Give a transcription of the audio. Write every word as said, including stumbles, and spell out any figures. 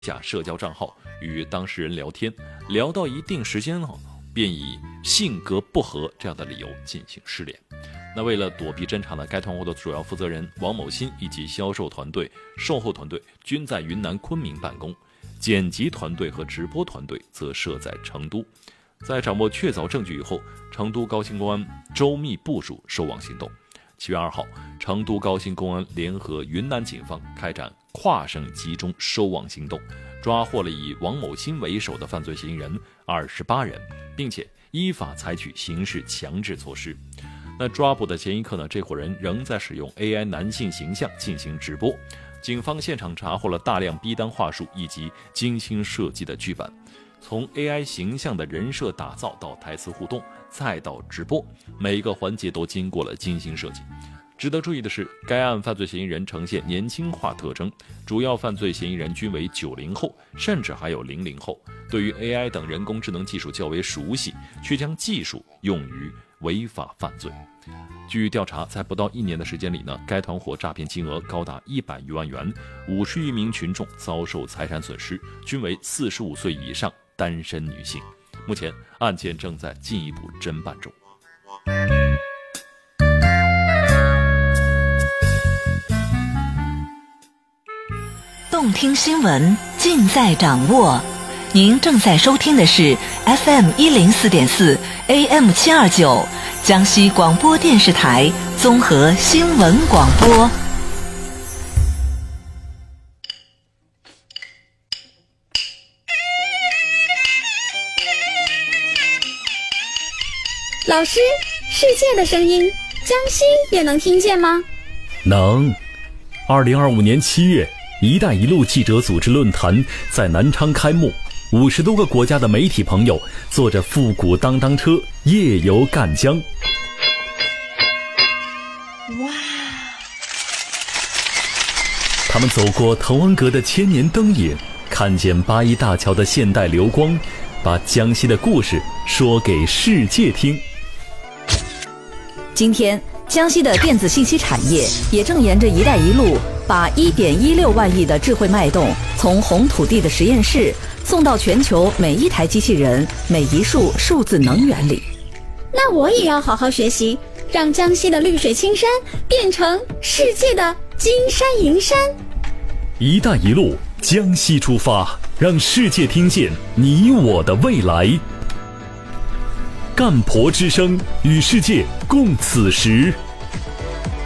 下社交账号与当事人聊天，聊到一定时间后，便以性格不合这样的理由进行失联。那为了躲避侦查呢，该团伙的主要负责人王某新以及销售团队、售后团队均在云南昆明办公，剪辑团队和直播团队则设在成都。在掌握确凿证据以后，成都高新公安周密部署收网行动。七月二号，成都高新公安联合云南警方开展跨省集中收网行动，抓获了以王某新为首的犯罪嫌疑人二十八人，并且依法采取刑事强制措施。那抓捕的前一刻呢，这伙人仍在使用 A I 男性形象进行直播。警方现场查获了大量逼单话术以及精心设计的剧本，从 A I 形象的人设打造到台词互动，再到直播，每一个环节都经过了精心设计。值得注意的是，该案犯罪嫌疑人呈现年轻化特征，主要犯罪嫌疑人均为九零后，甚至还有零零后，对于 A I 等人工智能技术较为熟悉，却将技术用于违法犯罪。据调查，在不到一年的时间里呢，该团伙诈骗金额高达一百余万元，五十余名群众遭受财产损失，均为四十五岁以上单身女性。目前案件正在进一步侦办中。 动听新闻尽在掌握。您正在收听的是 F M 一零四点四 A M 七二九江西广播电视台综合新闻广播。 老师，世界的声音，江西也能听见吗？ 能。二零二五年七月，一带一路记者组织论坛在南昌开幕，五十多个国家的媒体朋友坐着复古当当车夜游赣江。哇！他们走过滕王阁的千年灯影，看见八一大桥的现代流光，把江西的故事说给世界听。 今天，江西的电子信息产业也正沿着一带一路，把一点一六万亿的智慧脉动从红土地的实验室送到全球每一台机器人、每一束数字能源里。 那我也要好好学习，让江西的绿水青山变成世界的金山银山。 一带一路，江西出发，让世界听见你我的未来。干婆之声，与世界共此时。